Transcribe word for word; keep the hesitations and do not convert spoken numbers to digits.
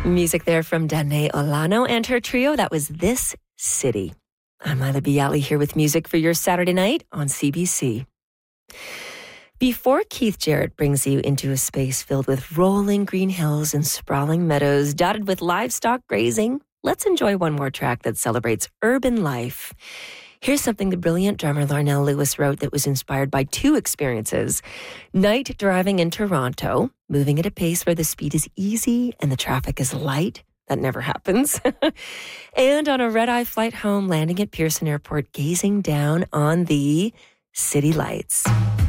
Music there from Danae Olano and her trio. That was This City. I'm Lila Bialy here with music for your Saturday night on C B C. Before Keith Jarrett brings you into a space filled with rolling green hills and sprawling meadows dotted with livestock grazing, let's enjoy one more track that celebrates urban life. Here's something the brilliant drummer Larnell Lewis wrote that was inspired by two experiences. Night driving in Toronto, moving at a pace where the speed is easy and the traffic is light. That never happens. And on a red-eye flight home, landing at Pearson Airport, gazing down on the city lights.